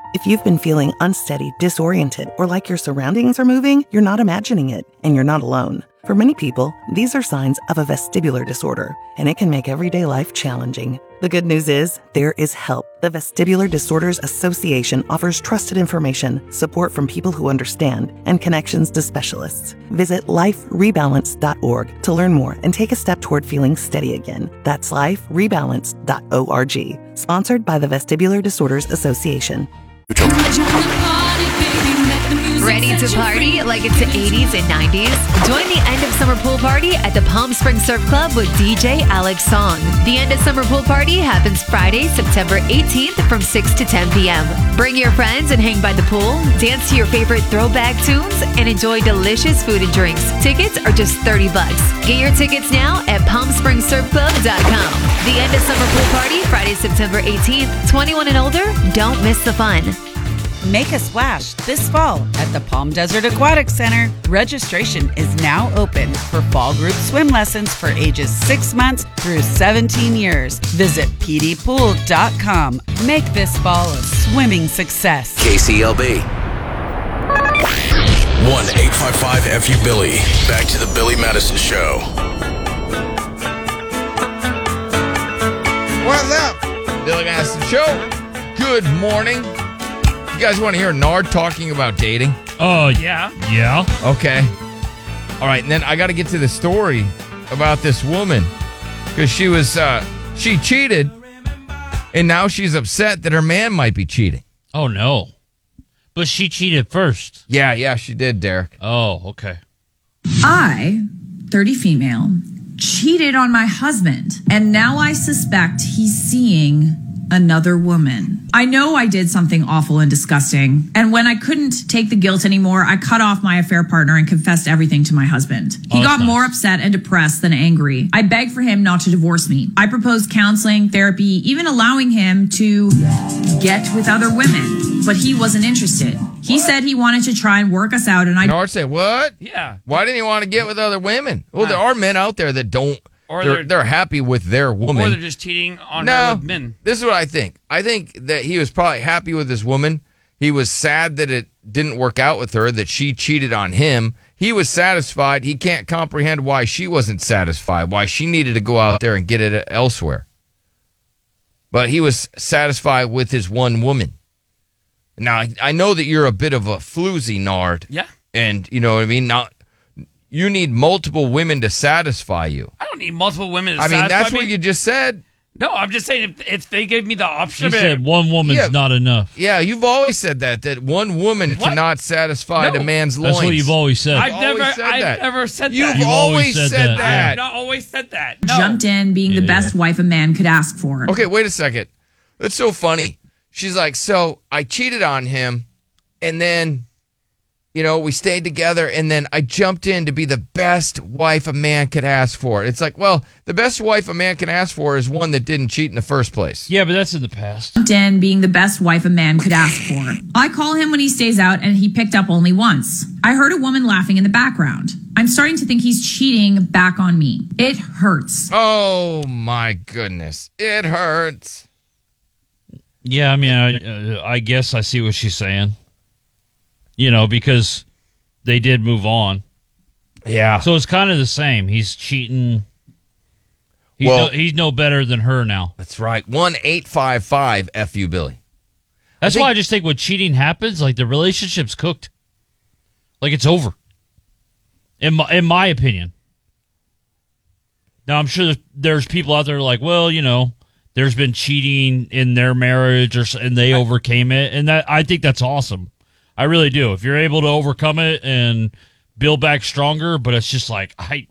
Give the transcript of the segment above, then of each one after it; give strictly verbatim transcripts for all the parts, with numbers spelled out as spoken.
If you've been feeling unsteady, disoriented, or like your surroundings are moving, you're not imagining it, and you're not alone. For many people, these are signs of a vestibular disorder, and it can make everyday life challenging. The good news is, there is help. The Vestibular Disorders Association offers trusted information, support from people who understand, and connections to specialists. Visit life rebalance dot org to learn more and take a step toward feeling steady again. That's life rebalance dot org. Sponsored by the Vestibular Disorders Association. Ready to party like it's the eighties and nineties? Join the end of summer pool party at the Palm Springs Surf Club with D J Alex Song. The end of summer pool party happens Friday, September eighteenth from six to ten p.m. Bring your friends and hang by the pool, dance to your favorite throwback tunes, and enjoy delicious food and drinks. Tickets are just thirty bucks. Get your tickets now at palm springs surf club dot com. The end of summer pool party, Friday, September eighteenth. twenty-one and older, don't miss the fun. Make a splash this fall at the Palm Desert Aquatic Center. Registration is now open for fall group swim lessons for ages six months through seventeen years. Visit p d pool dot com. Make this fall a swimming success. K C L B. one eight five five F U Billy. Back to the Billy Madison Show. What's up? Billy Madison Show. Good morning. You guys want to hear Nard talking about dating? Oh, uh, yeah. Yeah. Okay. All right, and then I got to get to the story about this woman because she was, uh, she cheated, and now she's upset that her man might be cheating. Oh, no. But she cheated first. Yeah, yeah, she did, Derek. Oh, okay. I, thirty female, cheated on my husband, and now I suspect he's seeing another woman. I know I did something awful and disgusting, and when I couldn't take the guilt anymore, I cut off my affair partner and confessed everything to my husband. He oh, got nice. more upset and depressed than angry. I begged for him not to divorce me. I proposed counseling, therapy, even allowing him to get with other women, but he wasn't interested. He what? said he wanted to try and work us out, and I... Nard said, what? Yeah. Why didn't he want to get with other women? Well, there are men out there that don't. Or they're, they're, they're happy with their woman. Or they're just cheating on no, her with men. This is what I think. I think that he was probably happy with his woman. He was sad that it didn't work out with her, that she cheated on him. He was satisfied. He can't comprehend why she wasn't satisfied, why she needed to go out there and get it elsewhere. But he was satisfied with his one woman. Now, I, I know that you're a bit of a floozy, Nard. Yeah. And, you know what I mean? Now, you need multiple women to satisfy you. I don't need multiple women to I satisfy mean, that's me. what you just said. No, I'm just saying if, if they gave me the option. You said one woman's Yeah. not enough. Yeah, you've always said that, that one woman What? cannot satisfy No. a man's loins. That's what you've always said. I've always never, said I've that. never said You've that. You've always always said, said that. I have that. not always said that. No. jumped in being the Yeah. best wife a man could ask for. Okay, wait a second. That's so funny. She's like, so I cheated on him, and then, you know, we stayed together, and then I jumped in to be the best wife a man could ask for. It's like, well, the best wife a man can ask for is one that didn't cheat in the first place. Yeah, but that's in the past. Jumped in being the best wife a man could ask for. I call him when he stays out, and he picked up only once. I heard a woman laughing in the background. I'm starting to think he's cheating back on me. It hurts. Oh, my goodness. It hurts. Yeah, I mean, I, uh, I guess I see what she's saying. You know, because they did move on. Yeah. So it's kind of the same. He's cheating. He's, Well- no, he's no better than her now. That's right. one eight five five F U Billy. That's I think- why I just think when cheating happens, like the relationship's cooked. Like it's over. In my, in my opinion. Now, I'm sure there's, there's people out there like, well, you know, there's been cheating in their marriage or, s- and they overcame it. And that I think that's awesome. I really do. If you're able to overcome it and build back stronger, but it's just like, I,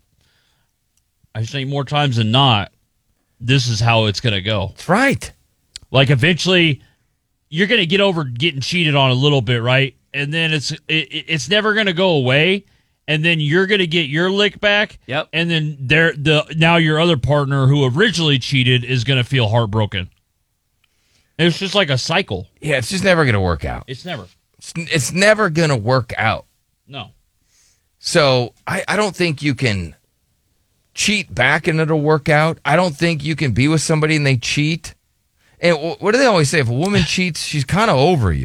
I think more times than not, this is how it's going to go. That's right. Like eventually you're going to get over getting cheated on a little bit, right? And then it's it, it's never going to go away. And then you're going to get your lick back. Yep. And then there the now your other partner who originally cheated is going to feel heartbroken. It's just like a cycle. Yeah, it's just never going to work out. It's never. It's, it's never going to work out. No. So I, I don't think you can cheat back and it'll work out. I don't think you can be with somebody and they cheat. And wh- what do they always say? If a woman cheats, she's kind of over you.